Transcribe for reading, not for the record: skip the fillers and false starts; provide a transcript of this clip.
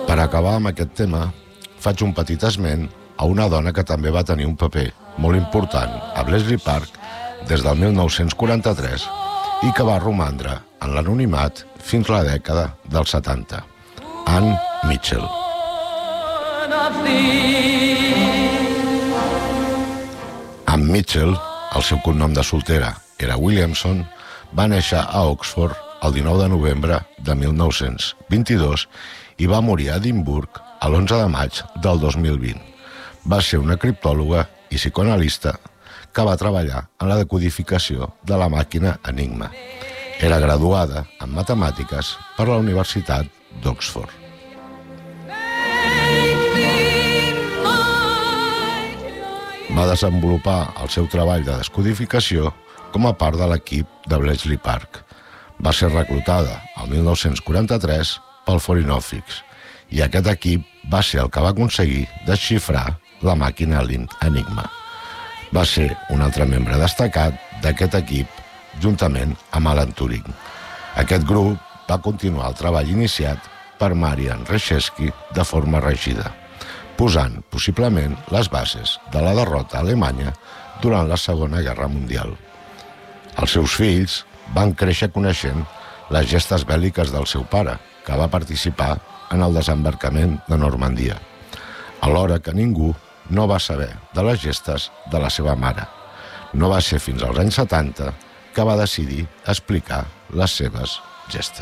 Per acabar amb aquest tema, faig un petit esment a una dona que també va tenir un paper molt important a Bletchley Park des del 1943 i que va romandre en l'anonimat fins a la dècada dels 70, Ann Mitchell. Ann Mitchell, el seu cognom de soltera era Williamson, va néixer a Oxford el 19 de novembre de 1922 i va morir a Edimburg l'11 de maig del 2020. Va ser una criptòloga i psicoanalista que va treballar en la decodificació de la màquina Enigma. Era graduada en matemàtiques per la Universitat d'Oxford. Va desenvolupar el seu treball de descodificació com a part de l'equip de Bletchley Park. Va ser reclutada el 1943 pel Foreign Office i aquest equip va ser el que va aconseguir desxifrar la màquina Enigma. Va ser un altre membre destacat d'aquest equip juntament amb Alan Turing. Aquest grup va continuar el treball iniciat per Marian Rejewski de forma rígida, posant possiblement les bases de la derrota alemanya durant la Segona Guerra Mundial. Els seus fills van créixer coneixent les gestes bèl·liques del seu pare, que va participar en el desembarcament de Normandia, alhora que ningú no va saber de les gestes de la seva mare. No va ser fins als anys 70 que va decidir explicar les seves gestes.